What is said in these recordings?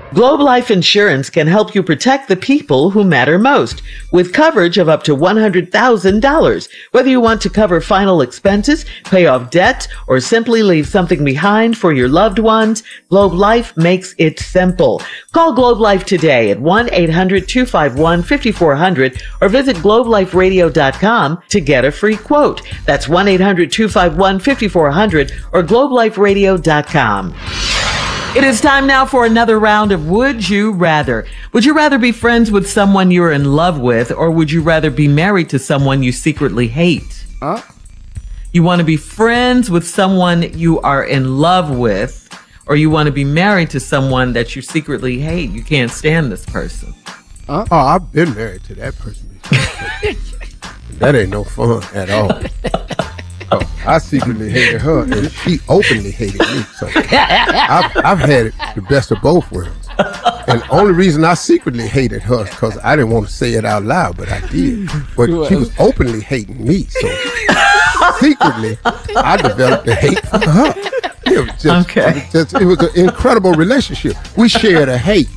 Globe Life Insurance can help you protect the people who matter most with coverage of up to $100,000. Whether you want to cover final expenses, pay off debt, or simply leave something behind for your loved ones, Globe Life makes it simple. Call Globe Life today at 1-800-251-5400 or visit globeliferadio.com to get a free quote. That's 1-800-251-5400 or globeliferadio.com. It is time now for another round of Would You Rather. Would you rather be friends with someone you're in love with, or would you rather be married to someone you secretly hate? You want to be friends with someone you are in love with, or you want to be married to someone that you secretly hate? You can't stand this person. Oh, I've been married to that person before. That ain't no fun at all. So I secretly hated her, and she openly hated me. So I've had the best of both worlds. And the only reason I secretly hated her is because I didn't want to say it out loud, but I did. But she was openly hating me. So secretly, I developed a hate for her. It was an incredible relationship. We shared a hate.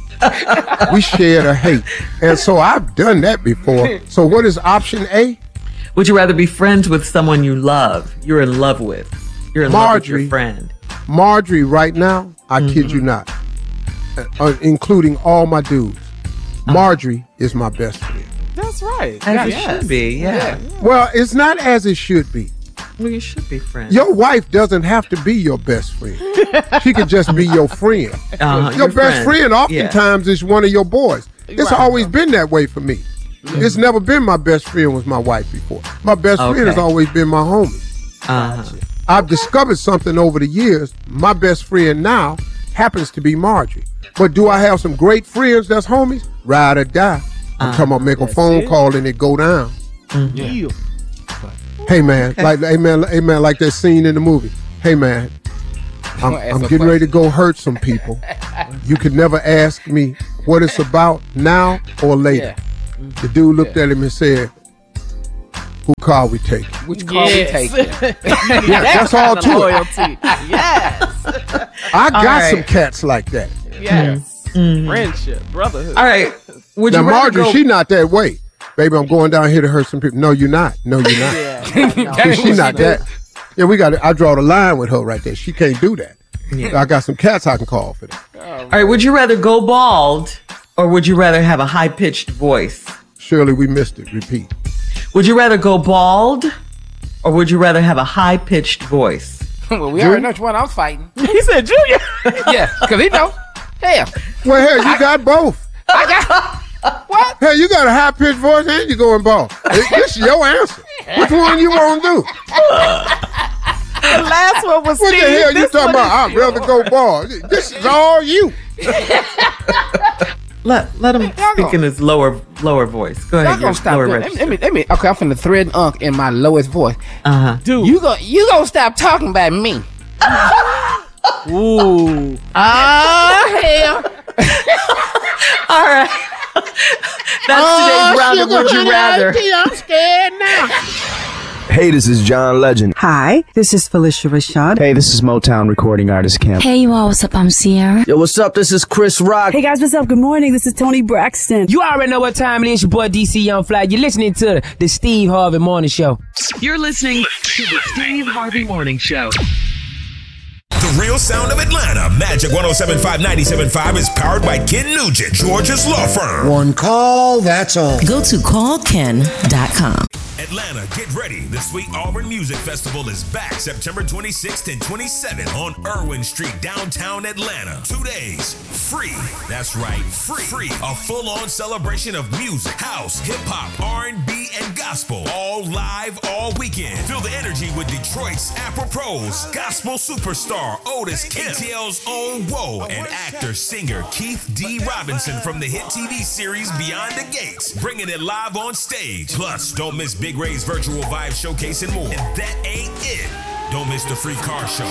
And so I've done that before. So what is option A? Would you rather be friends with someone you love, you're in love with? You're in love with your friend. Marjorie, right now, I kid you not, including all my dudes, Marjorie is my best friend. That's right. As it should be, yeah. Well, it's not as it should be. Well, you should be friends. Your wife doesn't have to be your best friend. She could just be your friend. Your best friend oftentimes is one of your boys. It's always been that way for me. It's never been my best friend was my wife before. My best friend has always been my homie. I've discovered something over the years. My best friend now happens to be Marjorie. But do I have some great friends that's homies? Ride or die. I'm talking about make a phone call and it go down. Yeah. Hey man, like like that scene in the movie. Hey man, I'm getting ready to go hurt some people. You could never ask me what it's about now or later. The dude looked at him and said, "Who car we taking? Which car we taking?" That's all to loyalty. Yes. I got some cats like that. Yes. Friendship, brotherhood. All right. Would now you rather Marjorie, she not that way. Baby, I'm going down here to hurt some people. No, you're not. No, you're not. She not that. Yeah, I draw the line with her right there. She can't do that. I got some cats I can call for that. All right. Would you rather go bald, or would you rather have a high-pitched voice? Shirley, we missed it. Repeat. Would you rather go bald, or would you rather have a high-pitched voice? Well, we already know which one I'm fighting. He said Junior. Yeah, because he know. Hell. Well, hell, you got both. I got... What? Hell, you got a high-pitched voice and you going bald. This is your answer. Which one you want to do? The last one was What the hell you talking about? I'd rather go bald. This is all you. Let him speak in his lower voice. Go ahead. Y'all gonna stop. Let me. Okay, I'm finna thread Unc in my lowest voice. Dude, you gonna stop talking about me? Ooh. Hell. All right. That's today's round of Would You Rather. I'm scared now. Hey, this is John Legend. Hi, this is Felicia Rashad. Hey, this is Motown recording artist Camp. Hey, you all, what's up? I'm Sierra. Yo, what's up? This is Chris Rock. Hey guys, what's up? Good morning. This is Tony Braxton. You already know what time it is. Your boy DC Young Fly. You're listening to the Steve Harvey Morning Show. You're listening to the Steve Harvey Morning Show. The real sound of Atlanta. Magic 107.5, 97.5 is powered by Ken Nugent, Georgia's law firm. One call, that's all. Go to callken.com. Atlanta, get ready. The Sweet Auburn Music Festival is back September 26th and 27th on Irwin Street, downtown Atlanta. 2 days, free. That's right, free. A full-on celebration of music, house, hip-hop, R&B, and gospel. All live, all weekend. Feel the energy with Detroit's Afro-Pros, gospel superstar Otis Kemp, ATL's own Woe, and actor-singer Keith D. Robinson from the hit TV series Beyond the Gates. Bringing it live on stage. Plus, don't miss Big Ray's virtual vibe showcase and more. And that ain't it. Don't miss the free car show,